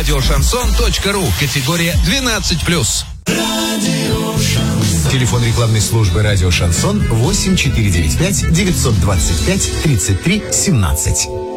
Радиошансон.ру. Категория 12+. Телефон рекламной службы «Радио Шансон» 8495 925 33 17.